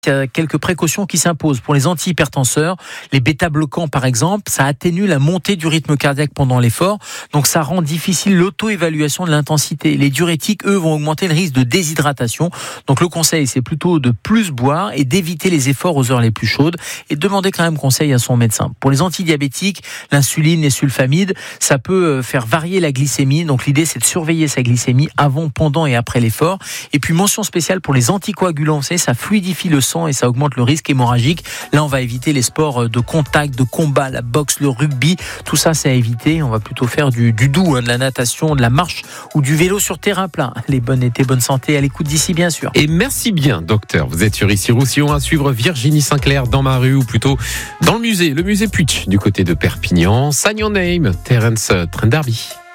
Il y a quelques précautions qui s'imposent. Pour les antihypertenseurs, les bêta-bloquants par exemple, ça atténue la montée du rythme cardiaque pendant l'effort, donc ça rend difficile l'auto-évaluation de l'intensité. Les diurétiques, eux, vont augmenter le risque de déshydratation. Donc le conseil, c'est plutôt de plus boire et d'éviter les efforts aux heures les plus chaudes et demander quand même conseil à son médecin. Pour les antidiabétiques, l'insuline, les sulfamides, ça peut faire varier la glycémie. Donc l'idée, c'est de surveiller sa glycémie avant, pendant et après l'effort. Et puis mention spéciale pour les anticoagulants, vous savez, ça fluidifie le sang et ça augmente le risque hémorragique. Là, on va éviter les sports de contact, de combat, la boxe, le rugby. Tout ça, c'est à éviter. On va plutôt faire du doux, de la natation, de la marche ou du vélo sur terrain plat. Les bonnes étés, bonne santé à l'écoute d'ici, bien sûr. Et merci bien, docteur. Vous êtes sur Ici Roussillon à suivre Virginie Sinclair dans ma rue ou plutôt dans le musée Puitch du côté de Perpignan. Sign Your Name, Terence Trent D'Arby.